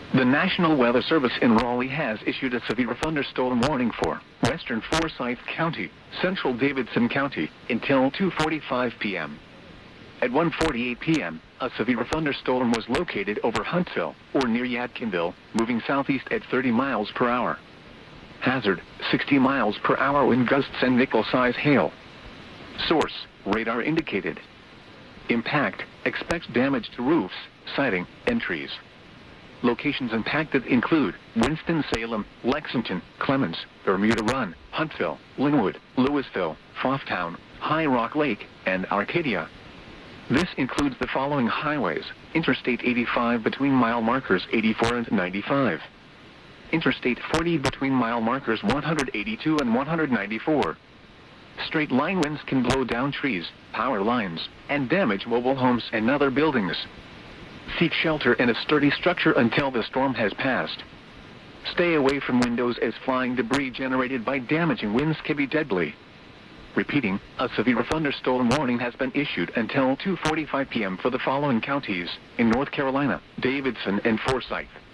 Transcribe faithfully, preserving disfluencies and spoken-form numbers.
The National Weather Service in Raleigh has issued a severe thunderstorm warning for western Forsyth County, central Davidson County, until two forty-five p m At one forty-eight p m, a severe thunderstorm was located over Huntsville, or near Yadkinville, moving southeast at thirty miles per hour. Hazard, sixty miles per hour wind gusts and nickel-size hail. Source, radar indicated. Impact, expect damage to roofs, siding, and trees. Locations impacted include Winston-Salem, Lexington, Clemens, Bermuda Run, Huntsville, Linwood, Louisville, Foughtown, High Rock Lake, and Arcadia. This includes the following highways: Interstate eighty-five between mile markers eighty-four and ninety-five. Interstate forty between mile markers one hundred eighty-two and one hundred ninety-four. Straight line winds can blow down trees, power lines, and damage mobile homes and other buildings. Seek shelter in a sturdy structure until the storm has passed. Stay away from windows as flying debris generated by damaging winds can be deadly. Repeating, a severe thunderstorm warning has been issued until two forty-five p m for the following counties in North Carolina: Davidson and Forsyth.